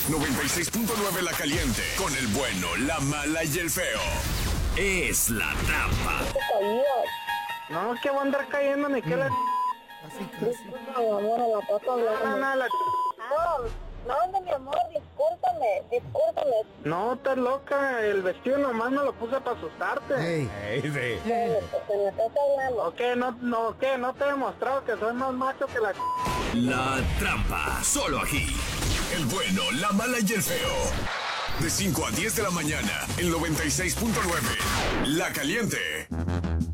96.9 La Caliente. Con el bueno, la mala y el feo. Es la trampa. No, que va a andar cayendo ni que la... Casi. Mi amor, a la pata hablando. No, mi amor, discúlpame. No, estás loca, el vestido nomás me lo puse para asustarte. Ey. Se me estás hablando. ¿O qué? ¿No te he demostrado que soy más macho que la... La trampa. Solo aquí. El bueno, la mala y el feo. De 5 a 10 de la mañana, el 96.9. La Caliente.